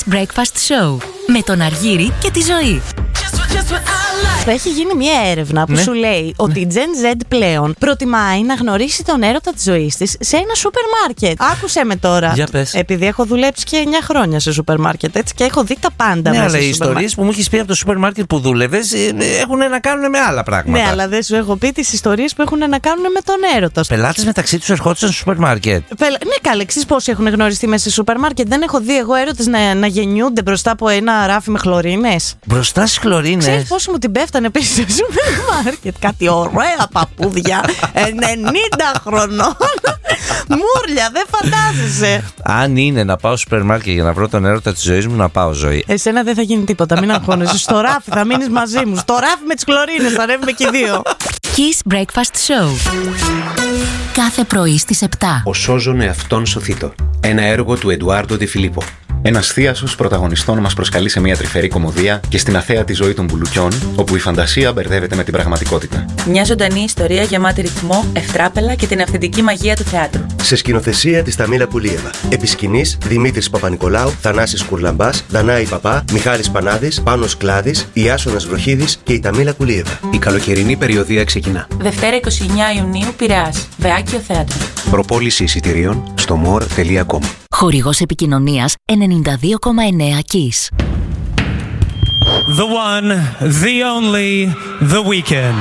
Kiss Breakfast Show με τον Αργύρη και τη Ζωή. Έχει γίνει μια έρευνα που σου λέει ότι η Gen Z πλέον προτιμάει να γνωρίσει τον έρωτα της ζωής της σε ένα σούπερ μάρκετ. Άκουσέ με τώρα. Για πες. Επειδή έχω δουλέψει και 9 χρόνια σε σούπερ μάρκετ, έτσι, και έχω δει τα πάντα. Ναι, μέσα αλλά οι στο ιστορίες που μου έχεις πει από το σούπερ μάρκετ που δούλευες έχουν να κάνουν με άλλα πράγματα. Ναι, αλλά δεν σου έχω πει τις ιστορίες που έχουν να κάνουν με τον έρωτα. Πελάτες μεταξύ τους ερχόντουσαν στο σούπερ μάρκετ. Ναι, καλά, εξής πόσοι έχουν γνωριστεί μέσα σε σούπερ μάρκετ. Δεν έχω δει εγώ έρωτες να γεννιούνται μπροστά από ένα ράφι με χλωρίνες. Μπροστά στις χλωρίνες. Ξέρεις πόσοι μου την πέφτανε πίσω στο σούπερ μάρκετ? Κάτι ωραία παππούδια 90 χρονών. Μούρλια, δεν φαντάζεσαι. Αν είναι να πάω στο σούπερ μάρκετ για να βρω τον έρωτα της ζωής μου, να πάω, Ζωή. Εσένα δεν θα γίνει τίποτα, μην αγχώνεσαι. Στο ράφι θα μείνεις μαζί μου. Στο ράφι με τις χλωρίνες θα ανέβουμε και οι δύο. Kiss Breakfast Show. Κάθε πρωί στις 7. Ο Σώζον εαυτόν σωθήτω. Ένα έργο του Εντουάρντο Ντε Φιλίππο. Ένας θίασος πρωταγωνιστών μας προσκαλεί σε μια τρυφερή κωμωδία και στην αθέατη ζωή των μπουλουκιών, όπου η φαντασία μπερδεύεται με την πραγματικότητα. Μια ζωντανή ιστορία γεμάτη ρυθμό, ευτράπελα και την αυθεντική μαγεία του θεάτρου. Σε σκηνοθεσία της Ταμίλα Κουλίεβα. Επί σκηνής Δημήτρης Παπα-Νικολάου, Θανάσης Κουρλαμπάς, Δανάη Παπά, Μιχάλης Πανάδης, Πάνος Κλάδης, Ιάσονας Βροχίδης και η Ταμίλα Κουλίεβα. Η καλοκαιρινή περιοδία ξεκινά. Δευτέρα 29 Ιουνίου, Πειραιάς. Βεάκιο Θέατρο. Προπόληση εισιτηρίων στο more.com. Χορηγός επικοινωνίας 92,9 Kiss. The one, the only, the Weeknd.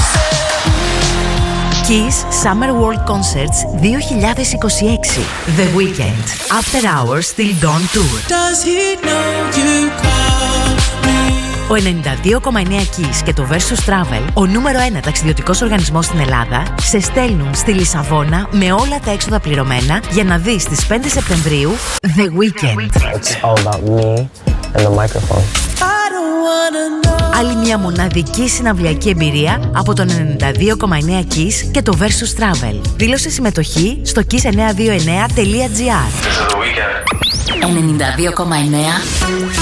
Kiss Summer World Concerts 2026. The Weeknd. After Hours Till Dawn Tour. Does he know you call me? Ο 92,9 Kiss και το Versus Travel, ο νούμερο 1 ταξιδιωτικός οργανισμός στην Ελλάδα, σε στέλνουν στη Λισαβόνα με όλα τα έξοδα πληρωμένα για να δεις στις 5 Σεπτεμβρίου The Weeknd. It's all about me and the microphone. Άλλη μια μοναδική συναυλιακή εμπειρία από τον 92,9 Kiss και το Versus Travel. Δήλωσε συμμετοχή στο kiss929.gr. 92,9